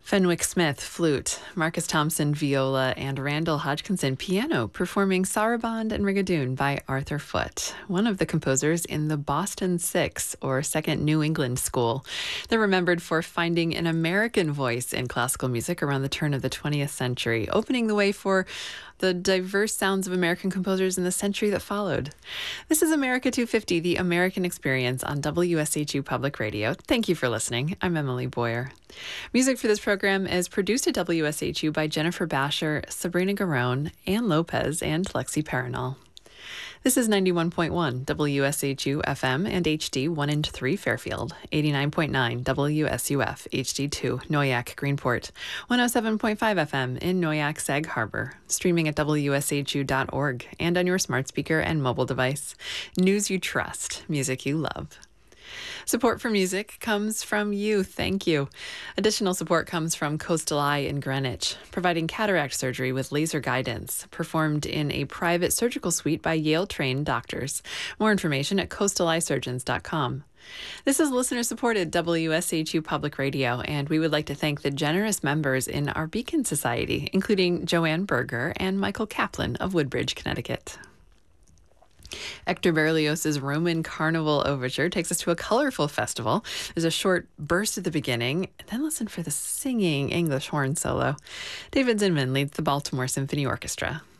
Fenwick Smith, flute, Marcus Thompson, viola, and Randall Hodgkinson, piano, performing Sarabande and Rigadoon by Arthur Foote, one of the composers in the Boston Six, or Second New England School. They're remembered for finding an American voice in classical music around the turn of the 20th century, opening the way for the diverse sounds of American composers in the century that followed. This is America 250, the American Experience on WSHU Public Radio. Thank you for listening. I'm Emily Boyer. Music for this program is produced at WSHU by Jennifer Basher, Sabrina Garone, Ann Lopez, and Lexi Paranol. This is 91.1 WSHU FM and HD 1 and 3 Fairfield, 89.9 WSUF HD2 Noyak Greenport, 107.5 FM in Noyak Sag Harbor, streaming at WSHU.org and on your smart speaker and mobile device. News you trust, music you love. Support for music comes from you. Thank you. Additional support comes from Coastal Eye in Greenwich, providing cataract surgery with laser guidance, performed in a private surgical suite by Yale-trained doctors. More information at coastaleyesurgeons.com. This is listener-supported WSHU Public Radio, and we would like to thank the generous members in our Beacon Society, including Joanne Berger and Michael Kaplan of Woodbridge, Connecticut. Hector Berlioz's Roman Carnival Overture takes us to a colorful festival. There's a short burst at the beginning, and then listen for the singing English horn solo. David Zinman leads the Baltimore Symphony Orchestra.